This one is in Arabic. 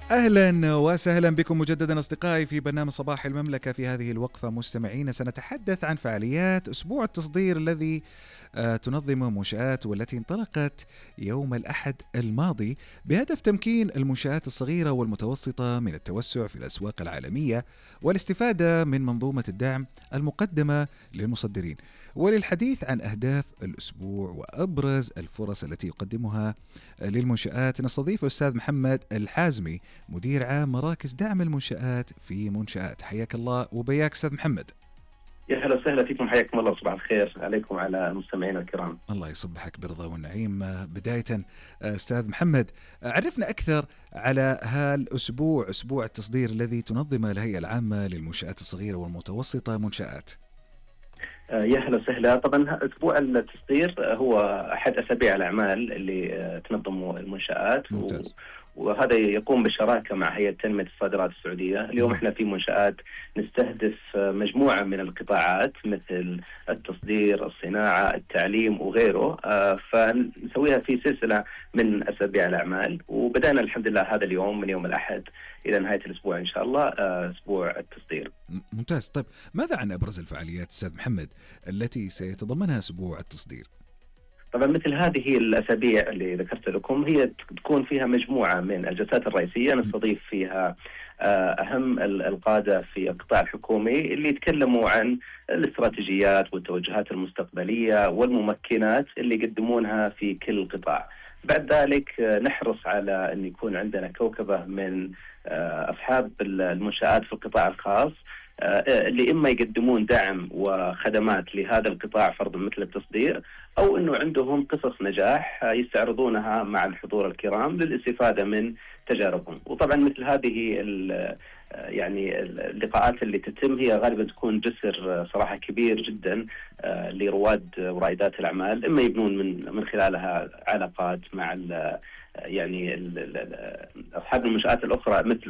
أهلا وسهلا بكم مجددا أصدقائي في برنامج صباح المملكة. في هذه الوقفة مستمعين سنتحدث عن فعاليات أسبوع التصدير الذي تنظم منشآت، والتي انطلقت يوم الأحد الماضي بهدف تمكين المنشآت الصغيرة والمتوسطة من التوسع في الأسواق العالمية والاستفادة من منظومة الدعم المقدمة للمصدرين. وللحديث عن أهداف الأسبوع وأبرز الفرص التي يقدمها للمنشآت نستضيف الأستاذ محمد الحازمي، مدير عام مراكز دعم المنشآت في منشآت. حياك الله وبياك أستاذ محمد. يا هلا وسهلا فيكم، حياكم الله، صباح الخير عليكم على المستمعين الكرام. الله يصبحك برضا والنعيم. بداية أستاذ محمد، عرفنا أكثر على هالأسبوع، أسبوع التصدير الذي تنظمه الهيئة العامة للمنشآت الصغيرة والمتوسطة منشآت. يا هلا وسهلا. طبعا اسبوع التصدير هو احد اسابيع الاعمال اللي تنظمه المنشآت. ممتاز. وهذا يقوم بالشراكه مع هيئه تنميه الصادرات السعوديه. اليوم احنا في منشآت نستهدف مجموعه من القطاعات مثل التصدير، الصناعه، التعليم وغيره. فنسويها في سلسله من اسابيع الاعمال، وبدانا الحمد لله هذا اليوم من يوم الاحد الى نهايه الاسبوع ان شاء الله اسبوع التصدير. ممتاز. طيب ماذا عن ابرز الفعاليات استاذ محمد التي سيتضمنها اسبوع التصدير؟ طبعا مثل هذه الأسابيع اللي ذكرت لكم هي تكون فيها مجموعة من الجلسات الرئيسية نستضيف فيها أهم القادة في القطاع الحكومي اللي يتكلموا عن الاستراتيجيات والتوجهات المستقبلية والممكنات اللي يقدمونها في كل قطاع. بعد ذلك نحرص على أن يكون عندنا كوكبة من أصحاب المنشآت في القطاع الخاص اللي إما يقدمون دعم وخدمات لهذا القطاع فرضا مثل التصدير، أو أنه عندهم قصص نجاح يستعرضونها مع الحضور الكرام للاستفادة من تجاربهم. وطبعا مثل هذه يعني اللقاءات اللي تتم هي غالبا تكون جسر صراحة كبير جدا لرواد ورائدات الأعمال، إما يبنون من خلالها علاقات مع يعني أصحاب المنشآت الأخرى مثل